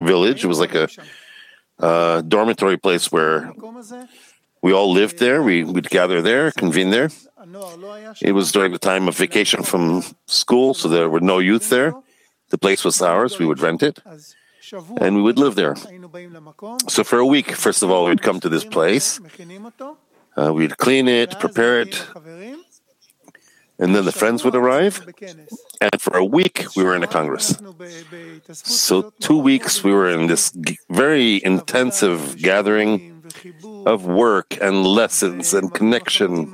village. It was like a dormitory place where we all lived there. We'd gather there, convene there. It was during the time of vacation from school, so there were no youth there. The place was ours. We would rent it, and we would live there. So for a week, first of all, we'd come to this place. We'd clean it, prepare it, and then the friends would arrive. And for a week, we were in a congress. So 2 weeks, we were in this very intensive gathering of work and lessons and connection.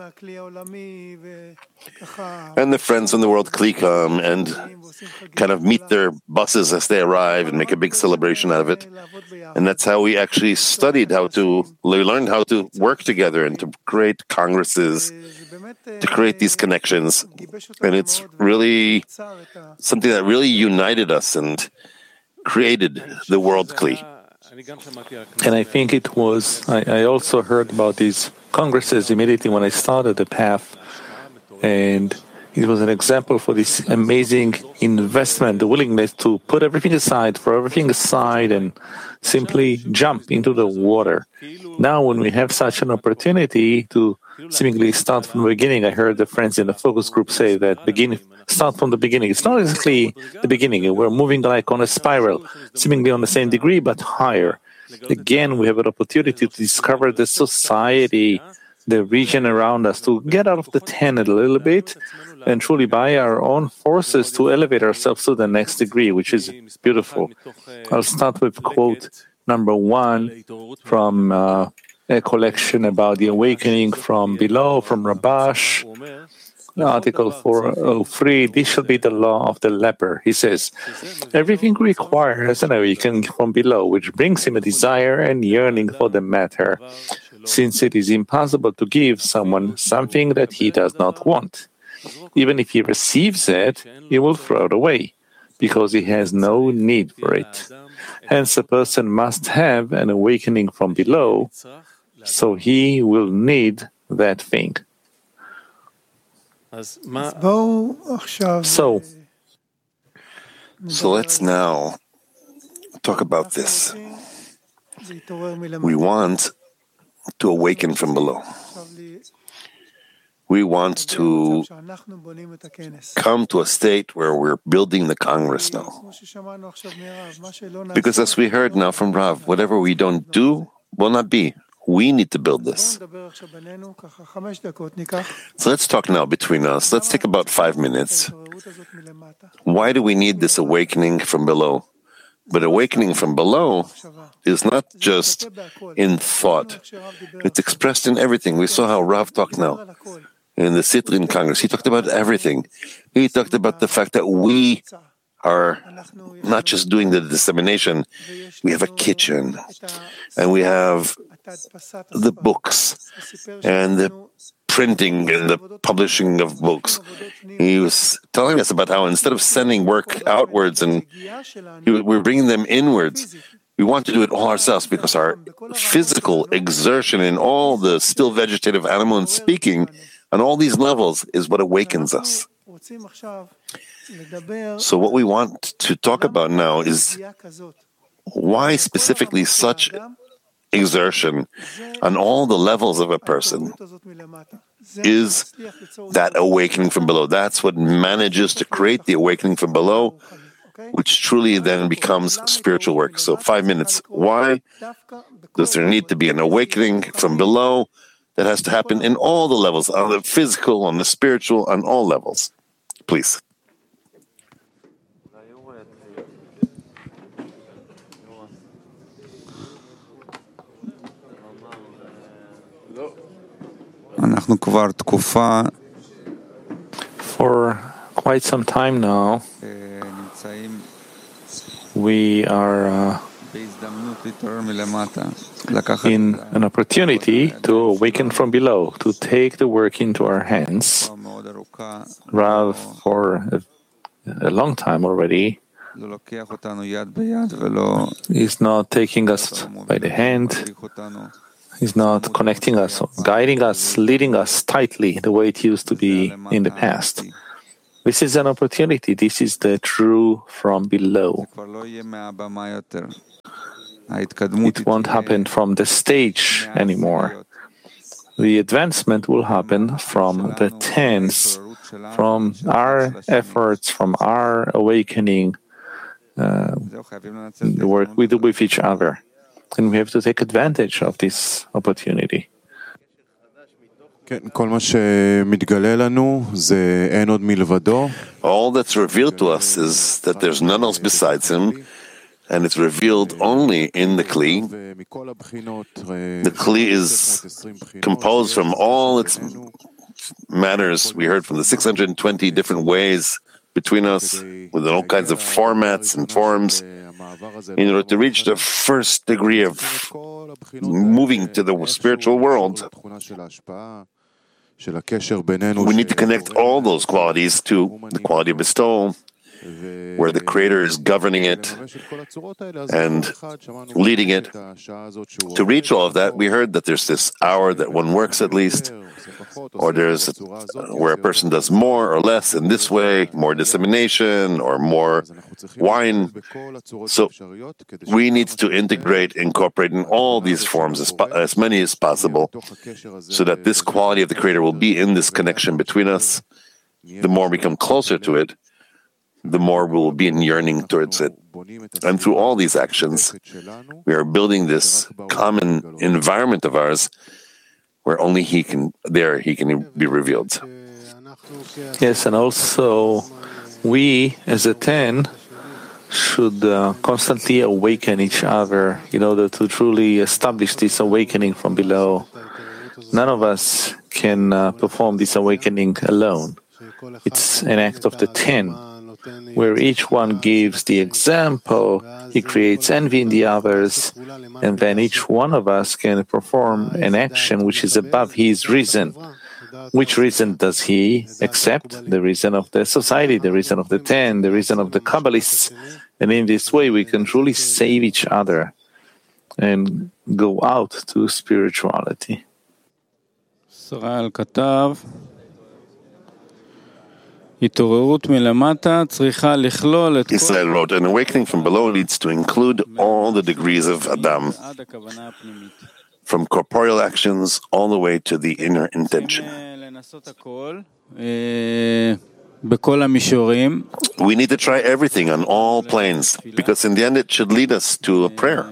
And the friends from the World Kli come and kind of meet their buses as they arrive and make a big celebration out of it. And that's how we actually we learned how to work together and to create congresses, to create these connections. And it's really something that really united us and created the World Kli. And I think it was, I also heard about these congresses immediately when I started the path. And it was an example for this amazing investment, the willingness to put everything aside, throw everything aside, and simply jump into the water. Now, when we have such an opportunity to seemingly start from the beginning, I heard the friends in the focus group say that start from the beginning. It's not exactly the beginning. We're moving like on a spiral, seemingly on the same degree, but higher. Again, we have an opportunity to discover the society, the region around us, to get out of the tent a little bit and truly by our own forces to elevate ourselves to the next degree, which is beautiful. I'll start with quote number 1 from a collection about the awakening from below, from Rabash. Article 403, this shall be the law of the leper. He says, everything requires an awakening from below, which brings him a desire and yearning for the matter, since it is impossible to give someone something that he does not want. Even if he receives it, he will throw it away, because he has no need for it. Hence, a person must have an awakening from below, so he will need that thing. So let's now talk about this. We want to awaken from below. We want to come to a state where we're building the Congress now. Because as we heard now from Rav, whatever we don't do will not be. We need to build this. So let's talk now between us. Let's take about 5 minutes. Why do we need this awakening from below? But awakening from below is not just in thought. It's expressed in everything. We saw how Rav talked now in the Sitrin Congress. He talked about everything. He talked about the fact that we are not just doing the dissemination. We have a kitchen, and we have the books, and the printing and the publishing of books. He was telling us about how instead of sending work outwards and we're bringing them inwards, we want to do it all ourselves, because our physical exertion in all the still vegetative, animal, and speaking on all these levels is what awakens us. So what we want to talk about now is why specifically such exertion on all the levels of a person is that awakening from below. That's what manages to create the awakening from below, which truly then becomes spiritual work. So 5 minutes. Why does there need to be an awakening from below that has to happen in all the levels, on the physical, on the spiritual, on all levels? Please. For quite some time now, we are in an opportunity to awaken from below, to take the work into our hands. Rav, for a long time already, is not taking us by the hand. He's not connecting us, guiding us, leading us tightly the way it used to be in the past. This is an opportunity. This is the true from below. It won't happen from the stage anymore. The advancement will happen from the tens, from our efforts, from our awakening, the work we do with each other. And we have to take advantage of this opportunity. All that's revealed to us is that there's none else besides him, and it's revealed only in the Kli. The Kli is composed from all its matters. We heard from the 620 different ways between us, with all kinds of formats and forms, in order to reach the first degree of moving to the spiritual world. We need to connect all those qualities to the quality of bestowal, where the Creator is governing it and leading it. To reach all of that, we heard that there's this hour that one works at least, or there's where a person does more or less in this way, more dissemination or more wine. So we need to incorporate in all these forms as many as possible, so that this quality of the Creator will be in this connection between us. The more we come closer to it, the more we will be in yearning towards it. And through all these actions, we are building this common environment of ours where only He can be revealed. Yes, and also we, as a 10, should constantly awaken each other in order to truly establish this awakening from below. None of us can perform this awakening alone. It's an act of the 10, where each one gives the example, he creates envy in the others, and then each one of us can perform an action which is above his reason. Which reason does he accept? The reason of the society, the reason of the 10, the reason of the Kabbalists. And in this way, we can truly save each other and go out to spirituality. Israel wrote, an awakening from below needs to include all the degrees of Adam, from corporeal actions all the way to the inner intention. We need to try everything on all planes, because in the end it should lead us to a prayer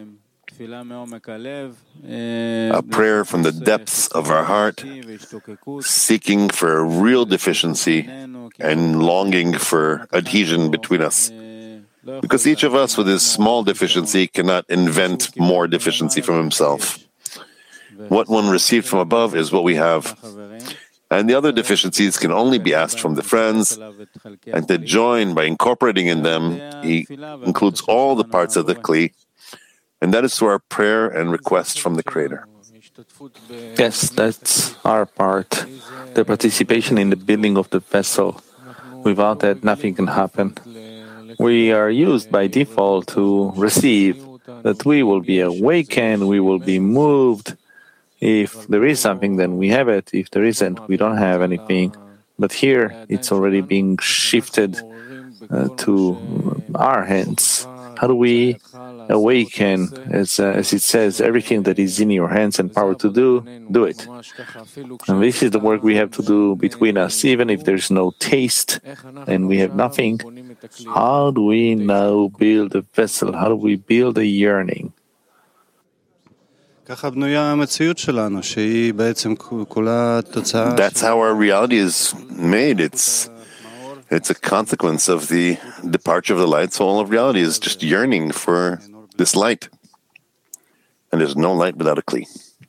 from the depths of our heart, seeking for a real deficiency and longing for adhesion between us. Because each of us with his small deficiency cannot invent more deficiency from himself. What one received from above is what we have. And the other deficiencies can only be asked from the friends, and to join by incorporating in them, he includes all the parts of the Kli, and that is through our prayer and request from the Creator. Yes, that's our part, the participation in the building of the vessel. Without that, nothing can happen. We are used by default to receive, that we will be awakened, we will be moved. If there is something, then we have it. If there isn't, we don't have anything. But here, it's already being shifted to our hands. How do we awaken? As it says, everything that is in your hands and power to do, do it. And this is the work we have to do between us, even if there's no taste and we have nothing. How do we now build a vessel? How do we build a yearning? That's how our reality is made. It's a consequence of the departure of the light, so all of reality is just yearning for this light. And there's no light without a Kli.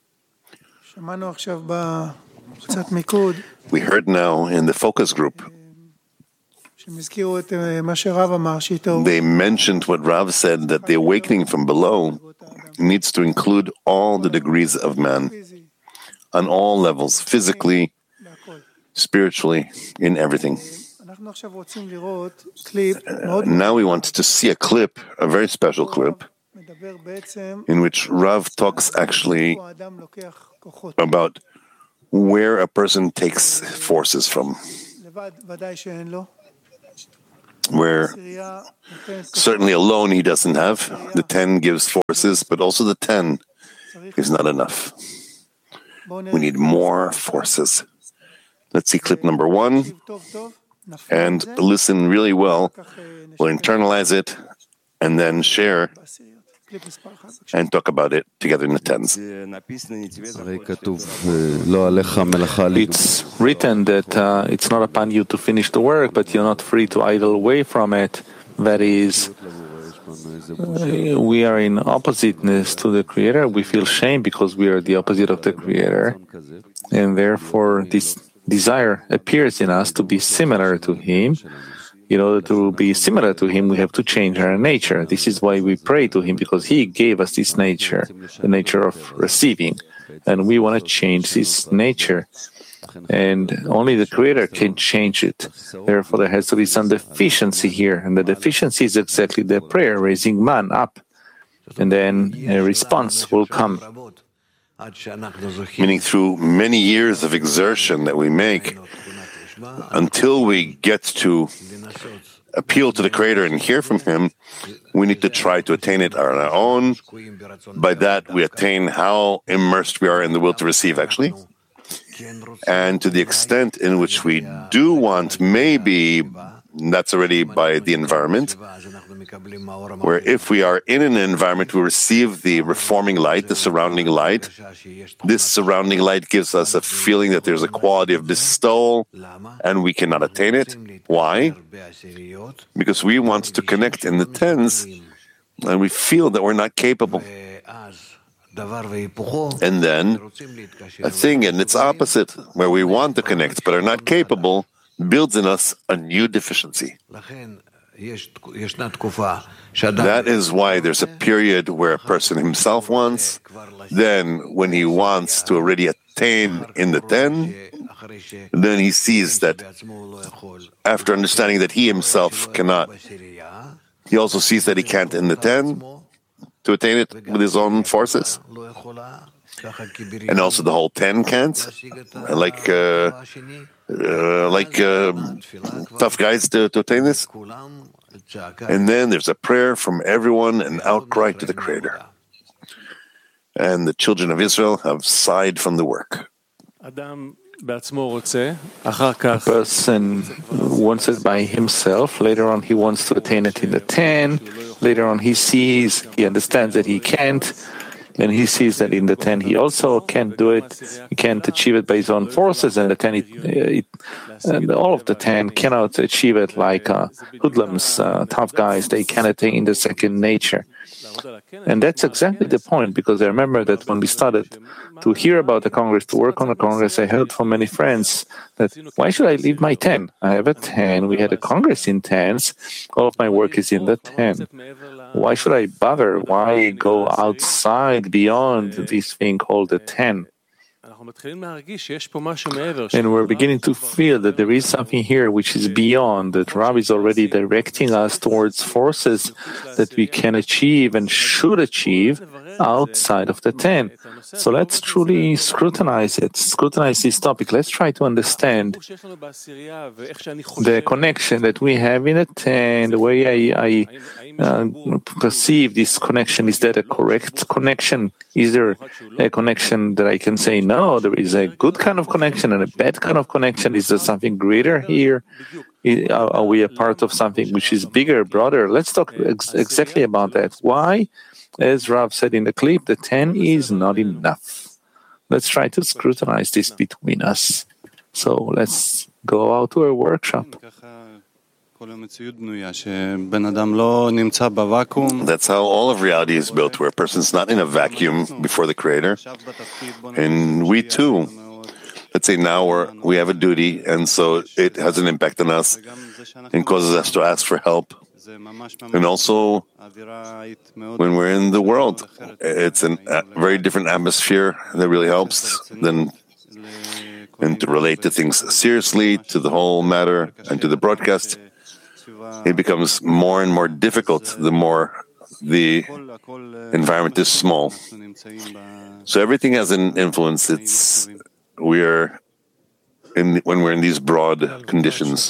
We heard now in the focus group, they mentioned what Rav said, that the awakening from below needs to include all the degrees of man, on all levels, physically, spiritually, in everything. Now we want to see a clip, a very special clip, in which Rav talks actually about where a person takes forces from. where certainly alone he doesn't have. The 10 gives forces, but also the 10 is not enough. We need more forces. Let's see clip number 1 and listen really well. We'll internalize it and then share and talk about it together in the 10s. It's written that it's not upon you to finish the work, but you're not free to idle away from it. That is, we are in oppositeness to the Creator. We feel shame because we are the opposite of the Creator, and therefore this desire appears in us to be similar to Him. In order to be similar to Him, we have to change our nature. This is why we pray to Him, because He gave us this nature, the nature of receiving, and we want to change this nature. And only the Creator can change it. Therefore, there has to be some deficiency here, and the deficiency is exactly the prayer, raising man up, and then a response will come. Meaning through many years of exertion that we make, until we get to appeal to the Creator and hear from Him, we need to try to attain it on our own. By that, we attain how immersed we are in the will to receive, actually. And to the extent in which we do want, maybe that's already by the environment, where if we are in an environment, we receive the reforming light, the surrounding light. This surrounding light gives us a feeling that there's a quality of bestowal, and we cannot attain it. Why? Because we want to connect in the 10s, and we feel that we're not capable. And then a thing in its opposite, where we want to connect but are not capable, builds in us a new deficiency. That is why there's a period where a person himself wants, then when he wants to already attain in the 10, then he sees that after understanding that he himself cannot, he also sees that he can't in the 10 to attain it with his own forces. And also the whole 10 can't, like tough guys to attain this. And then there's a prayer from everyone, an outcry to the Creator. And the children of Israel have sighed from the work. A person wants it by himself. Later on, he wants to attain it in the 10. Later on, he understands that he can't. And he sees that in the 10 he also can't do it. He can't achieve it by his own forces. And the 10, and all of the 10 cannot achieve it like hoodlums, tough guys. They can attain the second nature. And that's exactly the point, because I remember that when we started to hear about the Congress, to work on the Congress, I heard from many friends that, why should I leave my 10? I have a 10. We had a Congress in 10s. All of my work is in the 10. Why should I bother? Why go outside beyond this thing called the 10? And we're beginning to feel that there is something here which is beyond, that Rav is already directing us towards forces that we can achieve and should achieve outside of the 10. So let's truly scrutinize this topic. Let's try to understand the connection that we have in the 10, the way I perceive this connection. Is that a correct connection? Is there a connection that I can say, no, there is a good kind of connection and a bad kind of connection? Is there something greater here? Are we a part of something which is bigger, broader? Let's talk exactly about that. Why? As Rav said in the clip, the 10 is not enough. Let's try to scrutinize this between us. So let's go out to a workshop. That's how all of reality is built, where a person's not in a vacuum before the Creator. And we too, let's say now we have a duty, and so it has an impact on us and causes us to ask for help. And also, when we're in the world, it's a very different atmosphere that really helps and to relate to things seriously, to the whole matter, and to the broadcast. It becomes more and more difficult the more the environment is small. So everything has an influence. We're when we're in these broad conditions.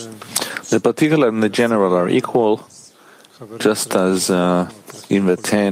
The particular and the general are equal, just as in the 10